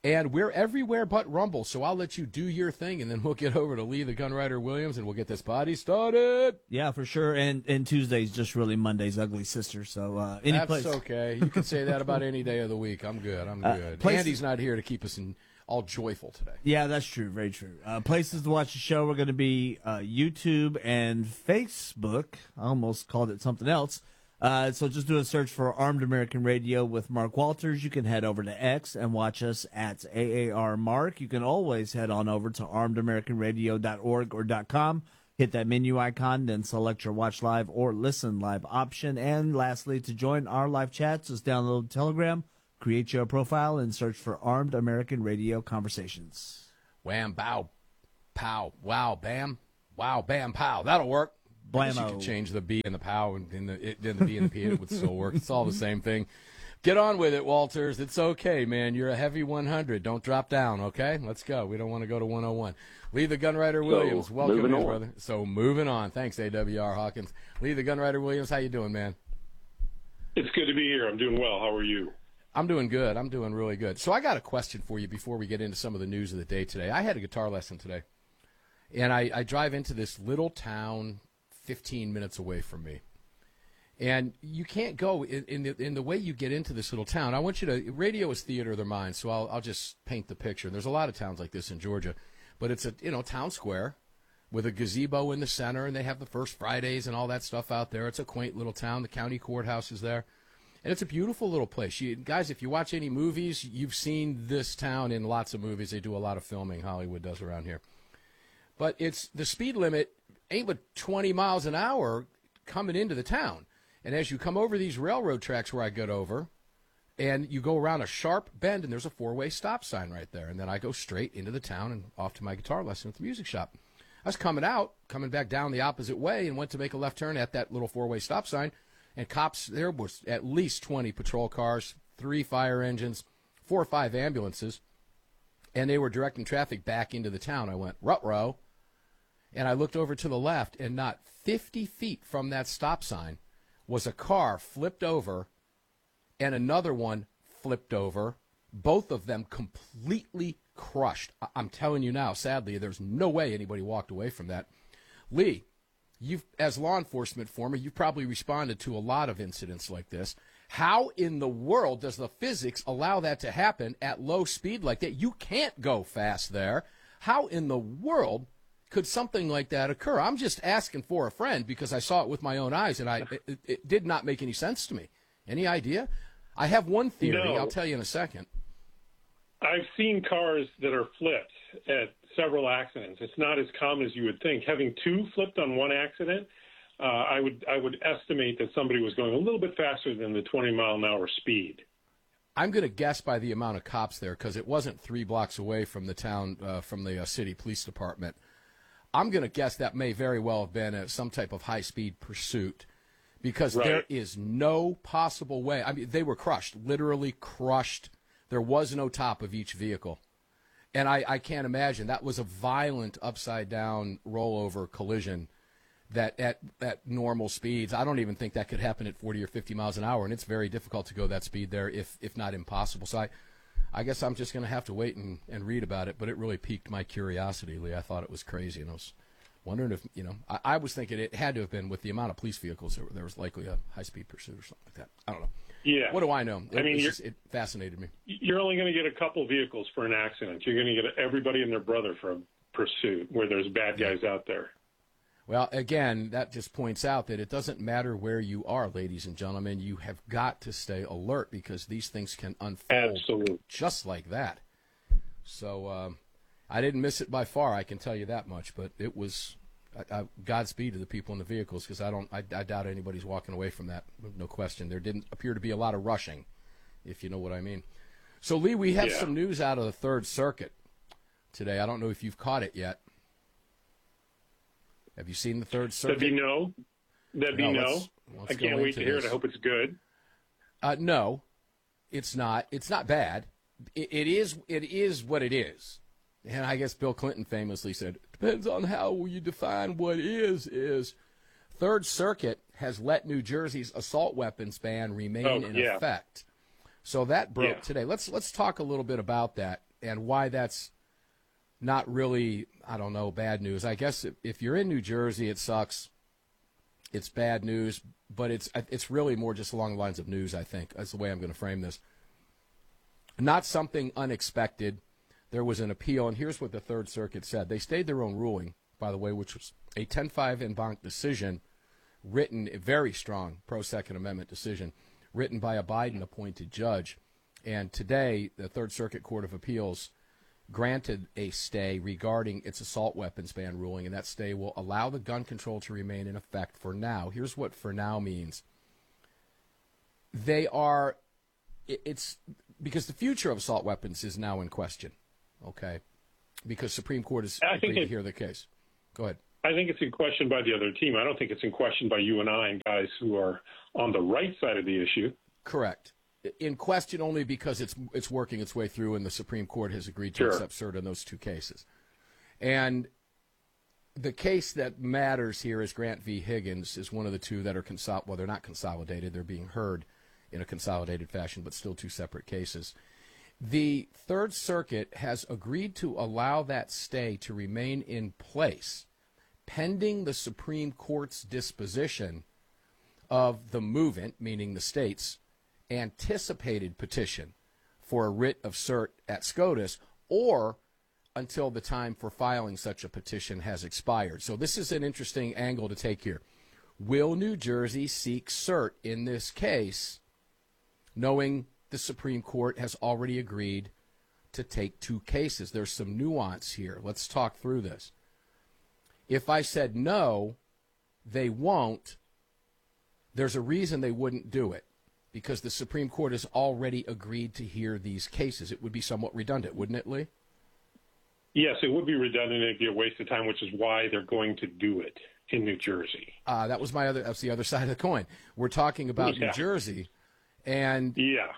And we're everywhere but Rumble, so I'll let you do your thing, and then we'll get over to Lee the Gunwriter Williams, and we'll get this party started. Yeah, for sure. And and Tuesday's just really Monday's ugly sister. So uh, any That's place. okay. You can say that about any day of the week. I'm good. I'm Uh, good. place- Andy's not here to keep us in, all joyful today. Yeah, that's true. Very true. Uh, places to watch the show are going to be uh, YouTube and Facebook. I almost called it something else. Uh, so just do a search for Armed American Radio with Mark Walters. You can head over to X and watch us at A A R Mark. You can always head on over to armed american radio dot org or .com. Hit that menu icon, then select your watch live or listen live option. And lastly, to join our live chats, just download Telegram, create your profile, and search for Armed American Radio Conversations. Wham, bow, pow, wow, bam, wow, bam, pow. That'll work. I guess you Blammo. could change the B and the pow and, and the it, then the B and the P. It would still work. It's all the same thing. Get on with it, Walters. It's okay, man. You're a heavy one hundred. Don't drop down, okay? Let's go. We don't want to go to one oh one. Lee the Gunwriter Williams, So, welcome moving in, on. brother. So moving on. Thanks, A W R Hawkins. Lee the Gunwriter Williams, how you doing, man? It's good to be here. I'm doing well. How are you? I'm doing good. I'm doing really good. So I got a question for you before we get into some of the news of the day today. I had a guitar lesson today, and I, I drive into this little town fifteen minutes away from me. And you can't go in, in, the, in the way you get into this little town. I want you to, radio is theater of their mind, so I'll, I'll just paint the picture. There's a lot of towns like this in Georgia, but it's a, you know, town square with a gazebo in the center, and they have the First Fridays and all that stuff out there. It's a quaint little town. The county courthouse is there. And it's a beautiful little place. You, guys, if you watch any movies, you've seen this town in lots of movies. They do a lot of filming, Hollywood does around here. But it's the speed limit ain't but twenty miles an hour coming into the town. And as you come over these railroad tracks where I get over, and you go around a sharp bend, and there's a four-way stop sign right there. And then I go straight into the town and off to my guitar lesson at the music shop. I was coming out, coming back down the opposite way, and went to make a left turn at that little four-way stop sign. And cops, there was at least twenty patrol cars, three fire engines, four or five ambulances, and they were directing traffic back into the town. I went, ruh-roh, and I looked over to the left, and not fifty feet from that stop sign was a car flipped over and another one flipped over, both of them completely crushed. I- I'm telling you now, sadly, there's no way anybody walked away from that. Lee, you've, as law enforcement former, you've probably responded to a lot of incidents like this. How in the world does the physics allow that to happen at low speed like that? You can't go fast there. How in the world could something like that occur? I'm just asking for a friend because I saw it with my own eyes, and I it, it did not make any sense to me. Any idea? I have one theory. No. I'll tell you in a second. I've seen cars that are flipped at several accidents. It's not as common as you would think. Having two flipped on one accident, uh, I would I would estimate that somebody was going a little bit faster than the twenty mile an hour speed. I'm going to guess by the amount of cops there because it wasn't three blocks away from the town, uh, from the uh, city police department. I'm going to guess that may very well have been a, some type of high-speed pursuit because Right. there is no possible way. I mean, they were crushed, literally crushed. There was no top of each vehicle. And I, I can't imagine. That was a violent upside-down rollover collision that at, at normal speeds, I don't even think that could happen at forty or fifty miles an hour, and it's very difficult to go that speed there, if if not impossible. So I, I guess I'm just going to have to wait and, and read about it, but it really piqued my curiosity, Lee. I thought it was crazy, and I was wondering if, you know, I, I was thinking it had to have been with the amount of police vehicles, there, there was likely a high-speed pursuit or something like that. I don't know. Yeah. What do I know? It, I mean, it's you're- just, it fascinated me. You're only going to get a couple vehicles for an accident. You're going to get everybody and their brother for a pursuit where there's bad guys out there. Well, again, that just points out that it doesn't matter where you are, ladies and gentlemen. You have got to stay alert because these things can unfold Absolutely. just like that. So um, I didn't miss it by far, I can tell you that much. But it was I, I, Godspeed to the people in the vehicles because I don't, I, I doubt anybody's walking away from that. No question. There didn't appear to be a lot of rushing, if you know what I mean. So, Lee, we have Yeah. some news out of the Third Circuit today. I don't know if you've caught it yet. Have you seen the Third Circuit? That'd be no. That'd be No, no. let's- let's I go can't wait into to hear it. this. I hope it's good. Uh, no, it's not. It's not bad. It, it is. It is what it is. And I guess Bill Clinton famously said, "Depends on how you define what is is." Third Circuit has let New Jersey's assault weapons ban remain Oh, in yeah. effect. So that broke Yeah. today. Let's let's talk a little bit about that. and why that's not really, I don't know, bad news. I guess if, if you're in New Jersey, it sucks. It's bad news, but it's it's really more just along the lines of news, I think. That's the way I'm going to frame this. Not something unexpected. There was an appeal, and here's what the Third Circuit said. They stayed their own ruling, by the way, which was a ten five en banc decision, written, a very strong pro-Second Amendment decision, written by a Biden-appointed judge. And today, the Third Circuit Court of Appeals granted a stay regarding its assault weapons ban ruling, and that stay will allow the gun control to remain in effect for now. Here's what for now means. They are, it's, because the future of assault weapons is now in question, okay? Because Supreme Court has agreed to hear the case. Go ahead. I think it's in question by the other team. I don't think it's in question by you and I and guys who are on the right side of the issue. Correct. In question only because it's it's working its way through, and the Supreme Court has agreed to Sure. accept cert in those two cases. And the case that matters here is Grant v. Higgins is one of the two that are consol- well, they're not consolidated. They're being heard in a consolidated fashion, but still two separate cases. The Third Circuit has agreed to allow that stay to remain in place pending the Supreme Court's disposition of the movement, meaning the states, anticipated petition for a writ of cert at SCOTUS, or until the time for filing such a petition has expired. So this is an interesting angle to take here. Will New Jersey seek cert in this case, knowing the Supreme Court has already agreed to take two cases? There's some nuance here. Let's talk through this. If I said no, they won't, there's a reason they wouldn't do it. Because the Supreme Court has already agreed to hear these cases. It would be somewhat redundant, wouldn't it, Lee? Yes, it would be redundant. It'd be a waste of time, which is why they're going to do it in New Jersey. Uh, that was my other. That's the other side of the coin. We're talking about Yeah. New Jersey, and yeah,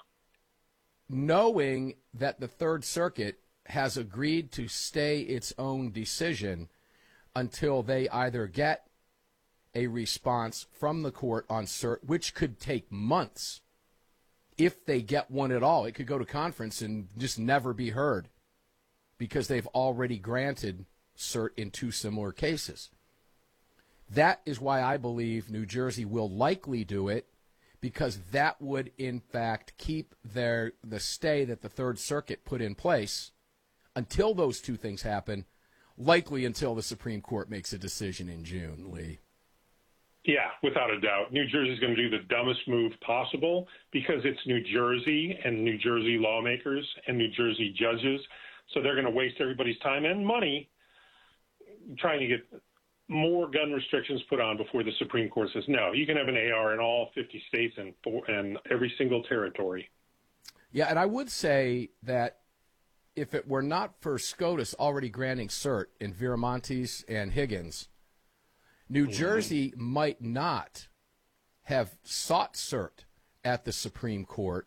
knowing that the Third Circuit has agreed to stay its own decision until they either get a response from the court on cert, which could take months. If they get one at all, it could go to conference and just never be heard because they've already granted cert in two similar cases. That is why I believe New Jersey will likely do it, because that would, in fact, keep their the stay that the Third Circuit put in place until those two things happen, likely until the Supreme Court makes a decision in June, Lee. Yeah, without a doubt. New Jersey's going to do the dumbest move possible because it's New Jersey and New Jersey lawmakers and New Jersey judges. So they're going to waste everybody's time and money trying to get more gun restrictions put on before the Supreme Court says, no, you can have an A R in all fifty states and, and every single territory. Yeah, and I would say that if it were not for SCOTUS already granting cert in Viramontes and Higgins, New Jersey might not have sought cert at the Supreme Court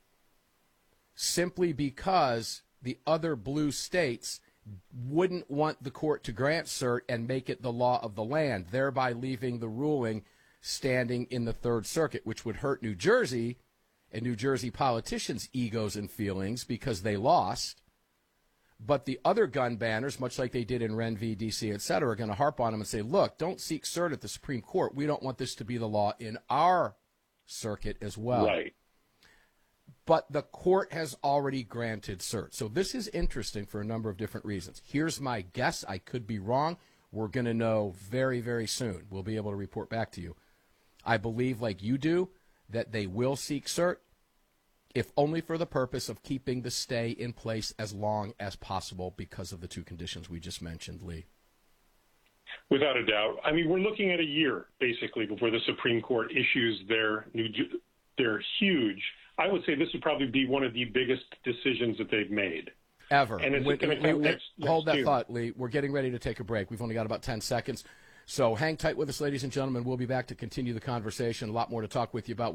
simply because the other blue states wouldn't want the court to grant cert and make it the law of the land, thereby leaving the ruling standing in the Third Circuit, which would hurt New Jersey and New Jersey politicians' egos and feelings because they lost. But the other gun banners, much like they did in Wren v. D C, et cetera, are going to harp on them and say, look, don't seek cert at the Supreme Court. We don't want this to be the law in our circuit as well. Right. But the court has already granted cert. So this is interesting for a number of different reasons. Here's my guess. I could be wrong. We're going to know very, very soon. We'll be able to report back to you. I believe, like you do, that they will seek cert, if only for the purpose of keeping the stay in place as long as possible because of the two conditions we just mentioned, Lee. Without a doubt. I mean, we're looking at a year, basically, before the Supreme Court issues their new, their huge, I would say this would probably be one of the biggest decisions that they've made. Ever. And it's When- going to we- come we- next, hold next that year. thought, Lee. We're getting ready to take a break. We've only got about ten seconds. So hang tight with us, ladies and gentlemen. We'll be back to continue the conversation. A lot more to talk with you about with Lee, the Gun Writer Williams. We'll be right back. We'll be right back. Lee, the Gun Writer Williams. We'll be right back. Lee, the Gun Writer Williams. We'll be right back. Lee, the Gun Writer Williams. We'll be right back.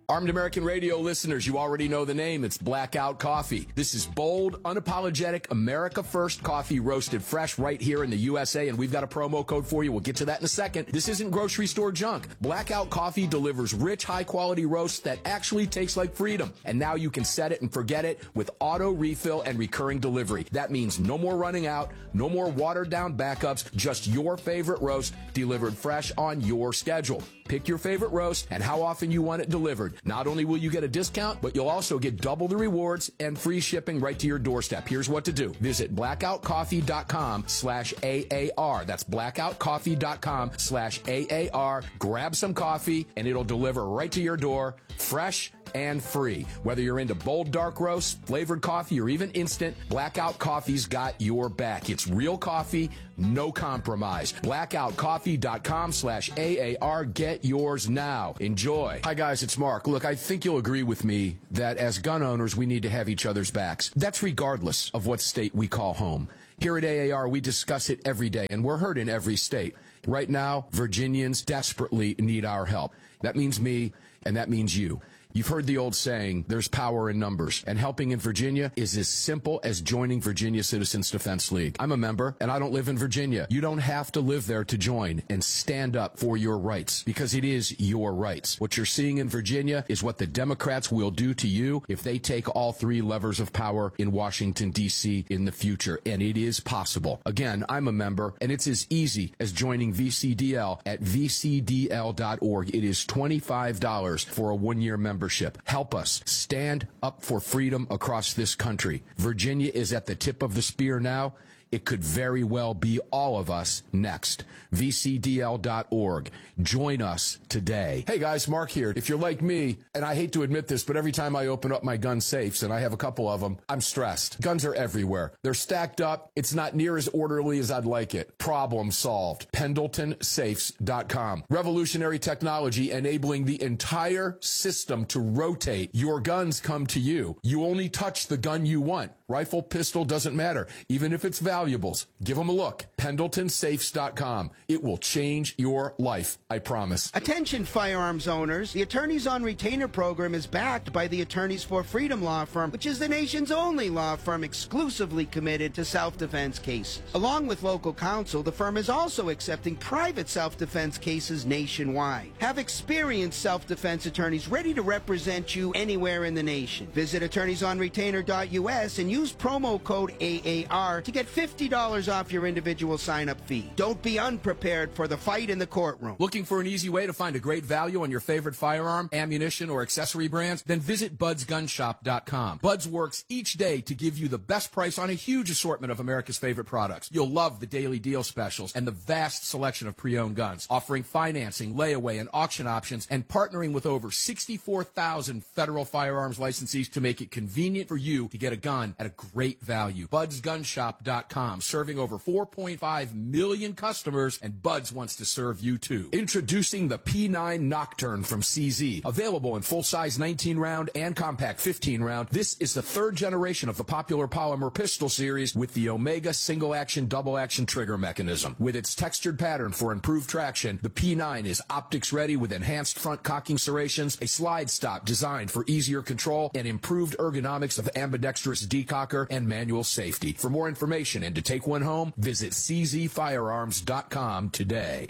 Armed American Radio listeners, you already know the name. It's Blackout Coffee. This is bold, unapologetic, America First coffee roasted fresh right here in the U S A, and we've got a promo code for you. We'll get to that in a second. This isn't grocery store junk. Blackout Coffee delivers rich, high-quality roasts that actually taste like freedom. And now you can set it and forget it with auto refill and recurring delivery. That means no more running out, no more watered-down backups, just your favorite roast delivered fresh on your schedule. Pick your favorite roast and how often you want it delivered. Not only will you get a discount, but you'll also get double the rewards and free shipping right to your doorstep. Here's what to do. Visit blackoutcoffee.com slash AAR. That's blackoutcoffee.com slash AAR. Grab some coffee, and it'll deliver right to your door, fresh and free. Whether you're into bold dark roast, flavored coffee, or even instant, Blackout Coffee's got your back. It's real coffee, no compromise. blackoutcoffee.com slash AAR. Get yours now. Enjoy. Hi, guys. It's Mark. Look, I think you'll agree with me that as gun owners, we need to have each other's backs. That's regardless of what state we call home. Here at A A R, we discuss it every day, and we're heard in every state. Right now, Virginians desperately need our help. That means me, and that means you. You've heard the old saying, there's power in numbers, and helping in Virginia is as simple as joining Virginia Citizens Defense League. I'm a member, and I don't live in Virginia. You don't have to live there to join and stand up for your rights, because it is your rights. What you're seeing in Virginia is what the Democrats will do to you if they take all three levers of power in Washington, D C in the future, and it is possible. Again, I'm a member, and it's as easy as joining V C D L at v c d l dot org. It is twenty-five dollars for a one-year membership. Help us stand up for freedom across this country. Virginia is at the tip of the spear now. It could very well be all of us next. v c d l dot org. Join us today. Hey guys, Mark here. If you're like me, and I hate to admit this, but every time I open up my gun safes, and I have a couple of them, I'm stressed. Guns are everywhere. They're stacked up. It's not near as orderly as I'd like it. Problem solved. pendleton safes dot com. Revolutionary technology enabling the entire system to rotate. Your guns come to you. You only touch the gun you want. Rifle, pistol, doesn't matter. Even if it's valuables, give them a look. pendleton safes dot com. It will change your life, I promise. Attention firearms owners. The Attorneys on Retainer program is backed by the Attorneys for Freedom law firm, which is the nation's only law firm exclusively committed to self-defense cases. Along with local counsel, the firm is also accepting private self-defense cases nationwide. Have experienced self-defense attorneys ready to represent you anywhere in the nation. Visit attorneys on retainer dot u s and use promo code A A R to get fifty dollars off your individual sign-up fee. Don't be unprepared for the fight in the courtroom. Looking for an easy way to find a great value on your favorite firearm, ammunition, or accessory brands? Then visit buds gun shop dot com. Buds works each day to give you the best price on a huge assortment of America's favorite products. You'll love the daily deal specials and the vast selection of pre-owned guns, offering financing, layaway, and auction options, and partnering with over sixty-four thousand federal firearms licensees to make it convenient for you to get a gun at a great value. buds gun shop dot com, serving over four point five million customers, and Buds wants to serve you too. Introducing the P nine Nocturne from C Z. Available in full-size nineteen round and compact fifteen round, this is the third generation of the popular polymer pistol series with the Omega single-action, double-action trigger mechanism. With its textured pattern for improved traction, the P nine is optics-ready with enhanced front cocking serrations, a slide stop designed for easier control, and improved ergonomics of ambidextrous decocker and manual safety. For more information and to take one home, visit c z firearms dot com today.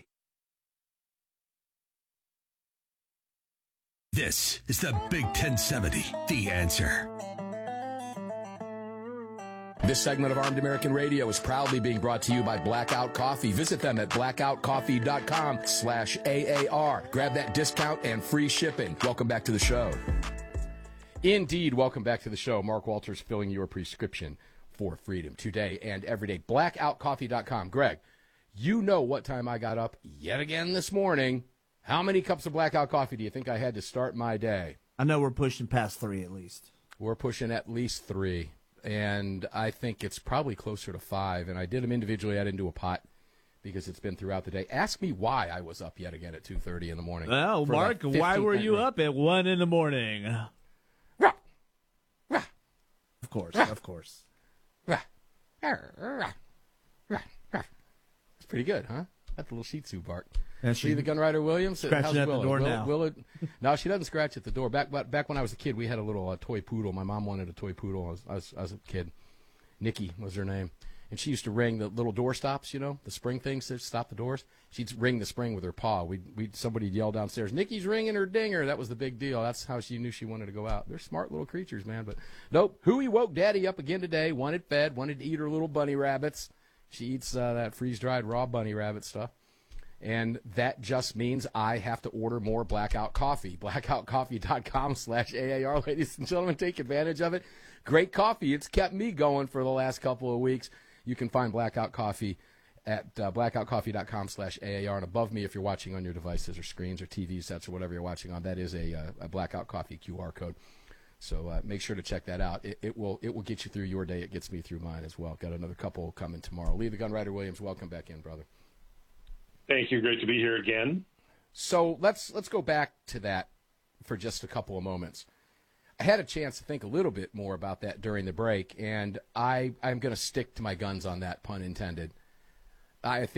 This is the Big ten seventy, The Answer. This segment of Armed American Radio is proudly being brought to you by Blackout Coffee. Visit them at blackout coffee dot com slash A A R. Grab that discount and free shipping. Welcome back to the show. Indeed, welcome back to the show. Mark Walters filling your prescription for freedom today and every day. blackout coffee dot com. Greg, you know what time I got up yet again this morning. How many cups of Blackout coffee do you think I had to start my day? I know we're pushing past three at least. We're pushing at least three, and I think it's probably closer to five, and I did them individually. I didn't do a pot because it's been throughout the day. Ask me why I was up yet again at two thirty in the morning. Well, Mark, why were you up at one in the morning? Of course, of course. It's pretty good, huh? That's a little Shih Tzu bark. And she See the Gunrider Williams? scratching How's at the Willow? door Will, now. Will it, no, she doesn't scratch at the door. Back back when I was a kid, we had a little uh, toy poodle. My mom wanted a toy poodle. I was, I was, I was a kid. Nikki was her name. And she used to ring the little door stops, you know, the spring things that stop the doors. She'd ring the spring with her paw. We'd, we'd, somebody'd yell downstairs, Nikki's ringing her dinger. That was the big deal. That's how she knew she wanted to go out. They're smart little creatures, man. But nope, Huey woke Daddy up again today, wanted fed, wanted to eat her little bunny rabbits. She eats uh, that freeze-dried raw bunny rabbit stuff. And that just means I have to order more Blackout Coffee. blackoutcoffee.com slash AAR. Ladies and gentlemen, take advantage of it. Great coffee. It's kept me going for the last couple of weeks. You can find Blackout Coffee at uh, blackoutcoffee.com slash AAR. And above me, if you're watching on your devices or screens or T V sets or whatever you're watching on, that is a, uh, a Blackout Coffee Q R code. So uh, make sure to check that out. It, it will it will get you through your day. It gets me through mine as well. Got another couple coming tomorrow. Lee the Gunrider Williams, welcome back in, brother. Thank you. Great to be here again. So let's let's go back to that for just a couple of moments. I had a chance to think a little bit more about that during the break, and I, I'm going to stick to my guns on that, pun intended. I think